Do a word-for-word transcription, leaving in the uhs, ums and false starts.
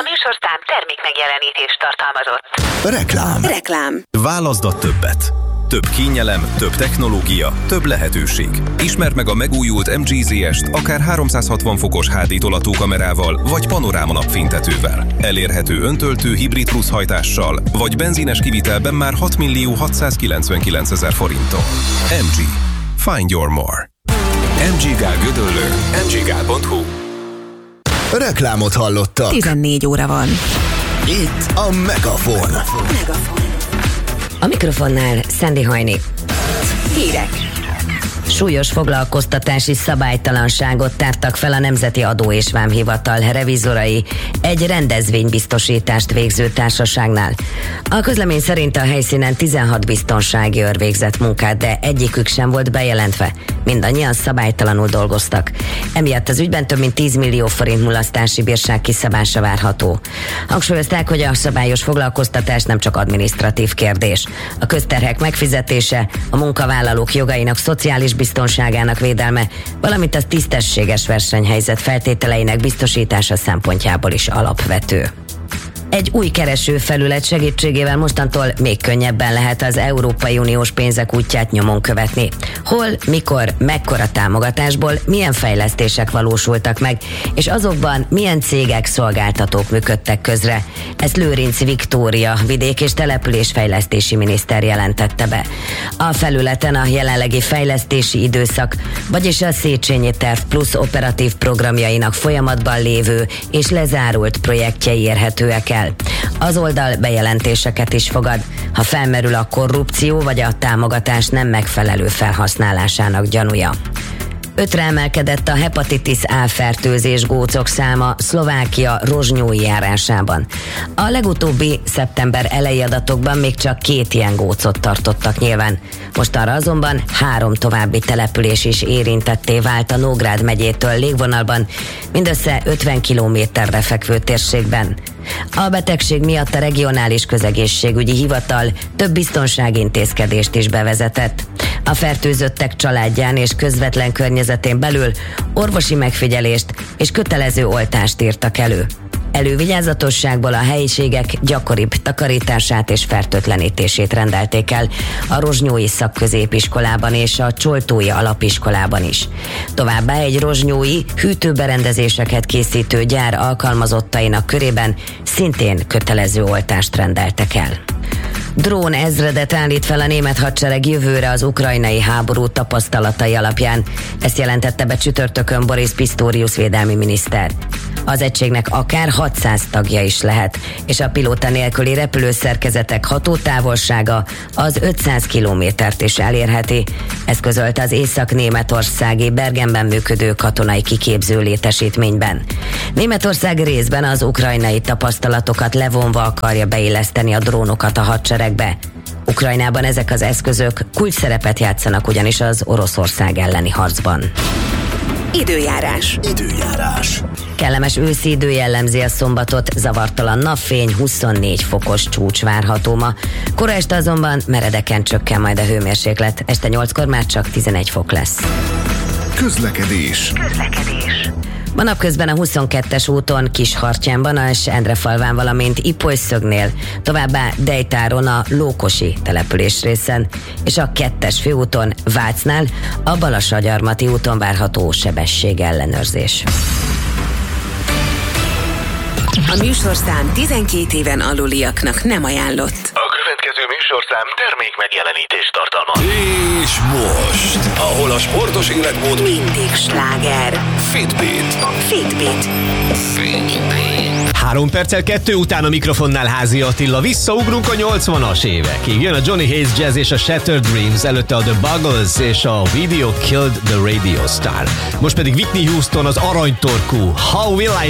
A műsorszám termék megjelenítést tartalmazott. Reklám. Reklám. Válaszd a többet. Több kényelem, több technológia, több lehetőség. Ismerd meg a megújult em gé zé est akár háromszázhatvan fokos há dé tolatókamerával, vagy panoráma napfénytetővel. Elérhető öntöltő hibrid plusz hajtással, vagy benzines kivitelben már hat millió hatszázkilencvenkilencezer forinttól. em gé. Find your more. em gé Gál Gödöllő, em gé gál pont hu. Reklámot hallottak. tizennégy óra van. Itt a Megafon. Megafon. A mikrofonnál Szendi Hajni. Hírek. Súlyos foglalkoztatási szabálytalanságot tártak fel a Nemzeti Adó és Vámhivatal revizorai egy rendezvénybiztosítást végző társaságnál. A közlemény szerint a helyszínen tizenhat biztonsági őr végzett munkát, de egyikük sem volt bejelentve. Mindannyian szabálytalanul dolgoztak. Emiatt az ügyben több mint tíz millió forint mulasztási bírság kiszabása várható. Hangsúlyozták, hogy a szabályos foglalkoztatás nem csak adminisztratív kérdés. A közterhek megfizetése, a munkavállalók jogainak szociális biztonságának védelme, valamint a tisztességes versenyhelyzet feltételeinek biztosítása szempontjából is alapvető. Egy új keresőfelület segítségével mostantól még könnyebben lehet az Európai Uniós pénzek útját nyomon követni. Hol, mikor, mekkora támogatásból milyen fejlesztések valósultak meg, és azokban milyen cégek, szolgáltatók működtek közre. Ezt Lőrinc Viktória, vidék- és településfejlesztési miniszter jelentette be. A felületen a jelenlegi fejlesztési időszak, vagyis a Széchenyi Terv Plusz operatív programjainak folyamatban lévő és lezárult projektjei érhetőek el. Az oldal bejelentéseket is fogad, ha felmerül a korrupció vagy a támogatás nem megfelelő felhasználásának gyanúja. Ötre emelkedett a hepatitis A fertőzés gócok száma Szlovákia rozsnyói járásában. A legutóbbi szeptember elejé adatokban még csak két ilyen gócot tartottak nyilván. Mostanra azonban három további település is érintetté vált a Nógrád megyétől légvonalban, mindössze ötven kilométerre fekvő térségben. A betegség miatt a regionális közegészségügyi hivatal több biztonsági intézkedést is bevezetett. A fertőzöttek családján és közvetlen környezetén belül orvosi megfigyelést és kötelező oltást írtak elő. Elővigyázatosságból a helyiségek gyakoribb takarítását és fertőtlenítését rendelték el a Rozsnyói szakközépiskolában és a Csoltói alapiskolában is. Továbbá egy rozsnyói hűtőberendezéseket készítő gyár alkalmazottainak körében szintén kötelező oltást rendeltek el. Drón ezredet állít fel a német hadsereg jövőre az ukrajnai háború tapasztalatai alapján. Ezt jelentette be csütörtökön Boris Pistorius védelmi miniszter. Az egységnek akár hatszáz tagja is lehet, és a pilóta nélküli repülőszerkezetek hatótávolsága az ötszáz kilométert is elérheti. Ezt közölte az észak-németországi Bergenben működő katonai kiképző létesítményben. Németország részben az ukrajnai tapasztalatokat levonva akarja beilleszteni a drónokat a hadseregbe. Ukrajnában ezek az eszközök kulcsszerepet játszanak ugyanis az Oroszország elleni harcban. Időjárás. Időjárás. Kellemes őszi idő jellemzi a szombatot, zavartalan napfény, huszonnégy fokos csúcs várható ma. Kora este azonban meredeken csökken majd a hőmérséklet, este nyolckor már csak tizenegy fok lesz. Közlekedés. Közlekedés. Ma napközben a huszonkettes úton Kishartyánban és Endrefalván, valamint Ipolyszögnél, továbbá Dejtáron a Lókosi település részen, és a kettes főúton Vácnál a Balassagyarmati úton várható sebességellenőrzés. A műsorszám tizenkét éven aluliaknak nem ajánlott. A következő műsorszám termék megjelenítést tartalmaz. És most, ahol a sportos életmód Mindig sláger. Fitbit. Fitbit. Fitbit. Három perccel kettő után a mikrofonnál Házi Attila. Visszaugrunk a nyolcvanas évekig. Jön a Johnny Hayes Jazz és a Shattered Dreams, előtte a The Buggles és a Video Killed the Radio Star. Most pedig Whitney Houston, az aranytorkú How Will I